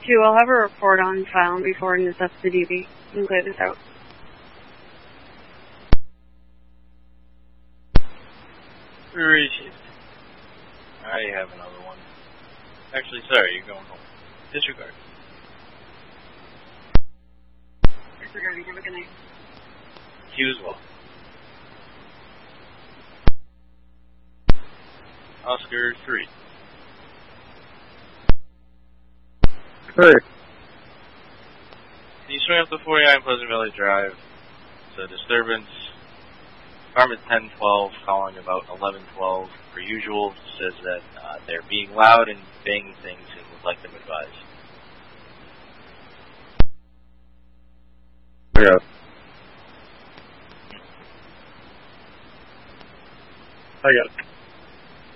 2, I'll have a report on file before this up to DB. You can clear this out. Where is it? I have another one. Actually, sorry, you're going home. Disregard. Disregarding. Have a good night. You as well. Oscar 3. Hey. Can you swing up to 49 Pleasant Valley Drive? It's a disturbance. Apartment 1012 calling about 1112 per usual. Says that they're being loud and banging things and would like them advised. Yeah. I got it.